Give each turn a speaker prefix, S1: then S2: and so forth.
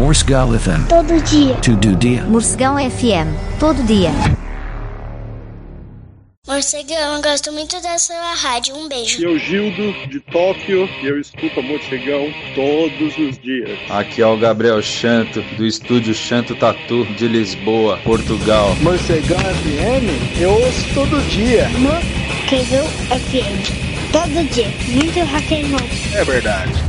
S1: Morcegal FM.
S2: Todo dia.
S1: Todo dia.
S3: Morcegão FM. Todo dia.
S2: Morcegão, eu gosto muito da sua rádio. Um beijo.
S4: E eu, Gildo, de Tóquio, e eu escuto a Morcegão todos os dias.
S5: Aqui é o Gabriel Chanto, do estúdio Chanto Tatu, de Lisboa, Portugal.
S6: Morcegão FM, eu ouço todo dia.
S2: Morcegão FM. Todo dia. Muito rock and roll.
S6: É verdade.